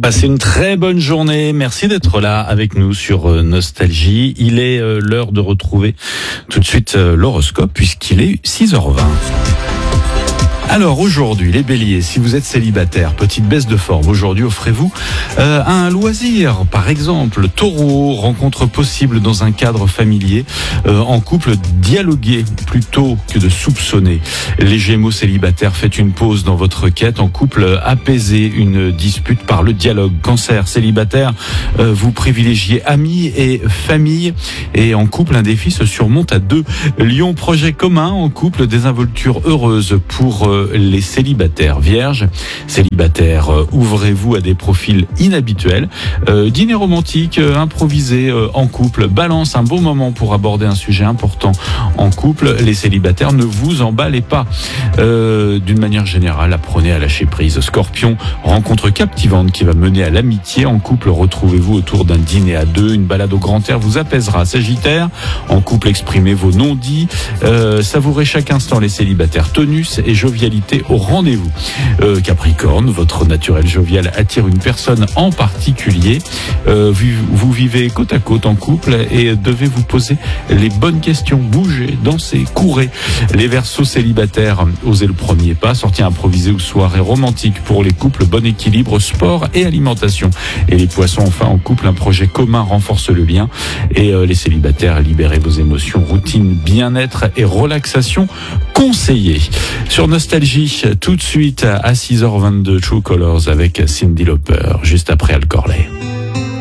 Passez une très bonne journée. Merci d'être là avec nous sur Nostalgie. Il est l'heure de retrouver tout de suite l'horoscope puisqu'il est 6h20. Alors aujourd'hui, les béliers, si vous êtes célibataire, petite baisse de forme, aujourd'hui offrez-vous un loisir. Par exemple, taureau, rencontre possible dans un cadre familier. En couple, dialoguer plutôt que de soupçonner. Les gémeaux célibataires, faites une pause dans votre quête. En couple, apaisez une dispute par le dialogue. Cancer célibataire, vous privilégiez amis et famille. Et en couple, un défi se surmonte à deux. Lion, projet commun. En couple, désinvolture heureuse pour les célibataires. Vierge, célibataire, ouvrez-vous à des profils inhabituels. Dîner romantique, improvisé en couple. Balance, un bon moment pour aborder un sujet important en couple. Les célibataires, ne vous emballez pas. D'une manière générale, apprenez à lâcher prise. Scorpion, rencontre captivante qui va mener à l'amitié. En couple, retrouvez-vous autour d'un dîner à deux. Une balade au grand air vous apaisera. Sagittaire, en couple, exprimez vos non-dits. Savourez chaque instant les célibataires. Tonus et jovialité au rendez-vous. Capricorne, votre naturel jovial attire une personne en particulier. Vous vivez côte à côte en couple et devez vous poser les bonnes questions. Bougez, dansez, courez. Les Verseaux célibataires, osez le premier pas. Sortie improvisée ou soirée romantique pour les couples. Bon équilibre, sport et alimentation. Et les Poissons, enfin en couple, un projet commun renforce le lien. Et les célibataires, libérez vos émotions. Routine, bien-être et relaxation conseillée. Sur Nostalgie, tout de suite à 6h22, True Colors avec Cyndi Lauper, juste après Al Corley.